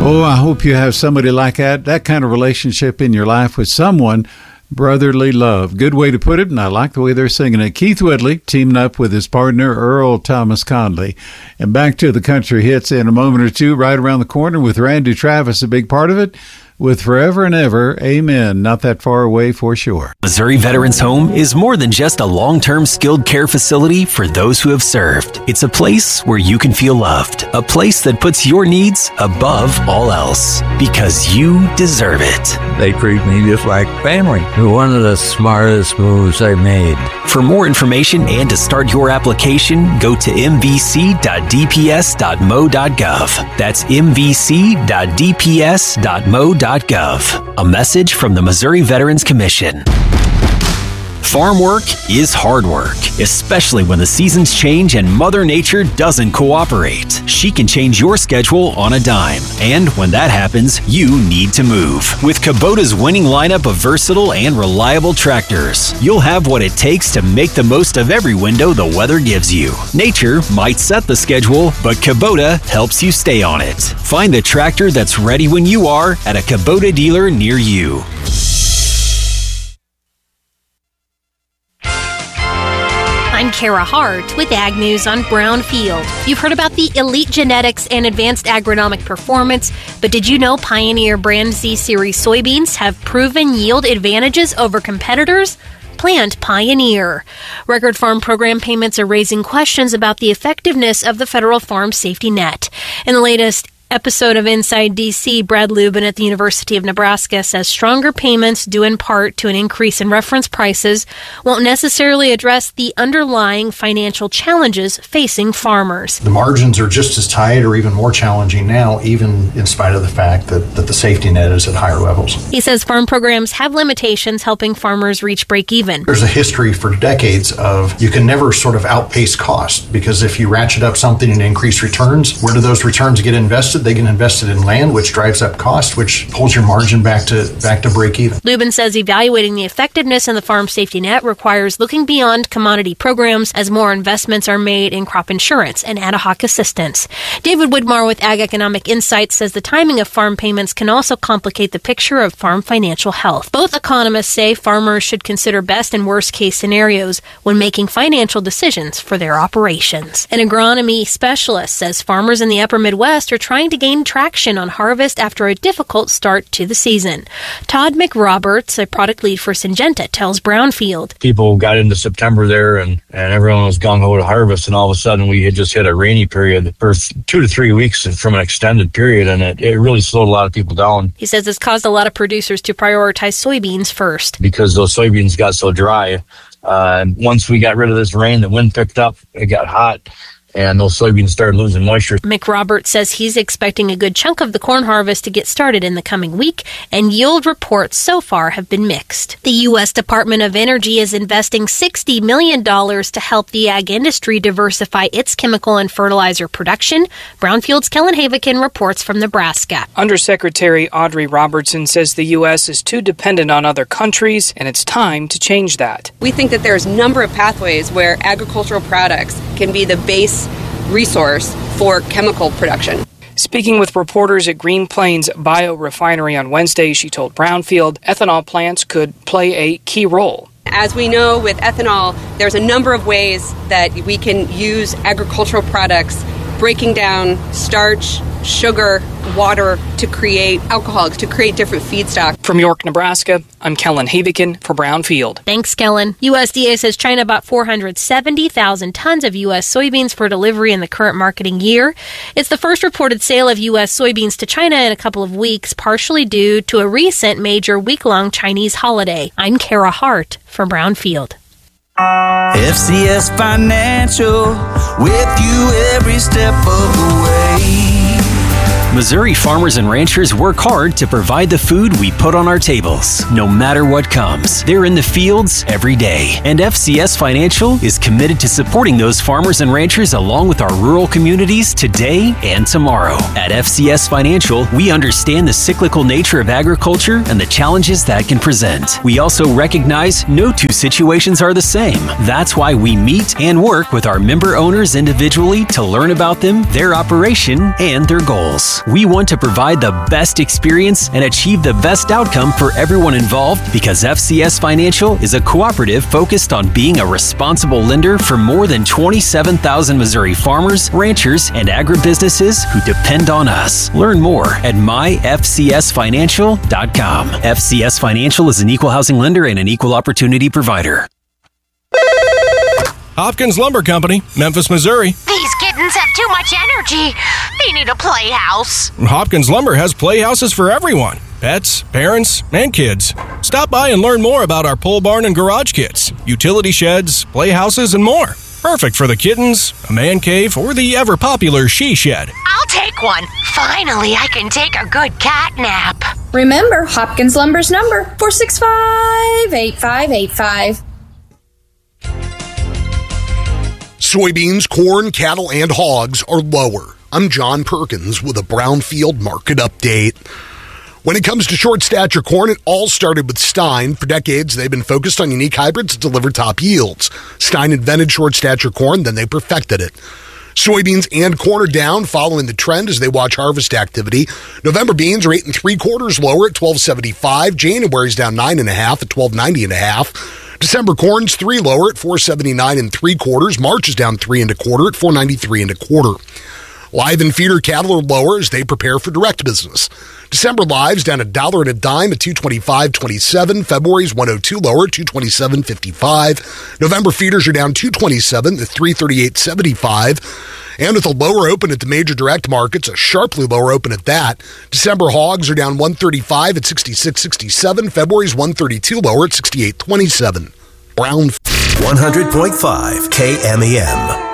Oh, I hope you have somebody like that kind of relationship in your life with someone. Brotherly love. Good way to put it, and I like the way they're singing it. Keith Whitley teaming up with his partner, Earl Thomas Conley. And back to the country hits in a moment or two, right around the corner with Randy Travis, a big part of it, with Forever and Ever, Amen. Not that far away for sure. Missouri Veterans Home is more than just a long-term skilled care facility for those who have served. It's a place where you can feel loved, a place that puts your needs above all else, because you deserve it. They treat me just like family. One of the smartest moves I made. For more information and to start your application, go to mvc.dps.mo.gov. That's mvc.dps.mo.gov. A message from the Missouri Veterans Commission. Farm work is hard work, especially when the seasons change and Mother Nature doesn't cooperate. She can change your schedule on a dime. And when that happens, you need to move. With Kubota's winning lineup of versatile and reliable tractors, you'll have what it takes to make the most of every window the weather gives you. Nature might set the schedule, but Kubota helps you stay on it. Find the tractor that's ready when you are at a Kubota dealer near you. I'm Kara Hart with Ag News on Brownfield. You've heard about the elite genetics and advanced agronomic performance, but did you know Pioneer brand Z Series soybeans have proven yield advantages over competitors? Plant Pioneer. Record farm program payments are raising questions about the effectiveness of the federal farm safety net. In the latest episode of Inside DC, Brad Lubin at the University of Nebraska says stronger payments due in part to an increase in reference prices won't necessarily address the underlying financial challenges facing farmers. The margins are just as tight or even more challenging now, even in spite of the fact that the safety net is at higher levels. He says farm programs have limitations helping farmers reach break even. There's a history for decades of you can never sort of outpace cost, because if you ratchet up something and increase returns, where do those returns get invested? They get invested in land, which drives up cost, which pulls your margin back to break even. Lubin says evaluating the effectiveness in the farm safety net requires looking beyond commodity programs as more investments are made in crop insurance and ad hoc assistance. David Widmar with Ag Economic Insights says the timing of farm payments can also complicate the picture of farm financial health. Both economists say farmers should consider best and worst case scenarios when making financial decisions for their operations. An agronomy specialist says farmers in the upper Midwest are trying to gain traction on harvest after a difficult start to the season. Todd McRoberts, a product lead for Syngenta, tells Brownfield. People got into September there and everyone was gung-ho to harvest, and all of a sudden we had just hit a rainy period for 2 to 3 weeks from an extended period, and it really slowed a lot of people down. He says this caused a lot of producers to prioritize soybeans first. Because those soybeans got so dry, once we got rid of this rain, the wind picked up, it got hot, and those soybeans started losing moisture. McRoberts says he's expecting a good chunk of the corn harvest to get started in the coming week, and yield reports so far have been mixed. The U.S. Department of Energy is investing $60 million to help the ag industry diversify its chemical and fertilizer production. Brownfield's Kellen Havikin reports from Nebraska. Undersecretary Audrey Robertson says the U.S. is too dependent on other countries, and it's time to change that. We think that there's a number of pathways where agricultural products can be the base resource for chemical production. Speaking with reporters at Green Plains Biorefinery on Wednesday, she told Brownfield ethanol plants could play a key role. As we know with ethanol, there's a number of ways that we can use agricultural products, breaking down starch, sugar, water to create alcohol, to create different feedstock. From York, Nebraska, I'm Kellen Havikin for Brownfield. Thanks, Kellen. USDA says China bought 470,000 tons of U.S. soybeans for delivery in the current marketing year. It's the first reported sale of U.S. soybeans to China in a couple of weeks, partially due to a recent major week-long Chinese holiday. I'm Kara Hart for Brownfield. FCS Financial, with you every step of the way. Missouri farmers and ranchers work hard to provide the food we put on our tables, no matter what comes. They're in the fields every day, and FCS Financial is committed to supporting those farmers and ranchers along with our rural communities today and tomorrow. At FCS Financial, we understand the cyclical nature of agriculture and the challenges that can present. We also recognize no two situations are the same. That's why we meet and work with our member owners individually to learn about them, their operation, and their goals. We want to provide the best experience and achieve the best outcome for everyone involved because FCS Financial is a cooperative focused on being a responsible lender for more than 27,000 Missouri farmers, ranchers, and agribusinesses who depend on us. Learn more at myfcsfinancial.com. FCS Financial is an equal housing lender and an equal opportunity provider. Hopkins Lumber Company, Memphis, Missouri. These kittens have too much energy. They need a playhouse. Hopkins Lumber has playhouses for everyone. Pets, parents, and kids. Stop by and learn more about our pole barn and garage kits, utility sheds, playhouses, and more. Perfect for the kittens, a man cave, or the ever-popular she shed. I'll take one. Finally, I can take a good cat nap. Remember Hopkins Lumber's number, 465-8585. Soybeans, corn, cattle, and hogs are lower. I'm John Perkins with a Brownfield market update. When it comes to short stature corn, it all started with Stein. For decades, they've been focused on unique hybrids that deliver top yields. Stein invented short stature corn, then they perfected it. Soybeans and corn are down, following the trend as they watch harvest activity. November beans are 8 3/4 lower at $12.75. January's down 9.5 at $12.90.5. December corn's 3 lower at $4.79 3/4. March is down 3 1/4 at $4.93 1/4. Live and feeder cattle are lower as they prepare for direct business. December lives down $1 and a dime at $225.27. February's 102 lower at $227.55. November feeders are down $2.27 at $338.75. And with a lower open at the major direct markets, a sharply lower open at that, December hogs are down $135 at $66.67. February's $132 lower at $68.27. Brown 100.5 KMEM.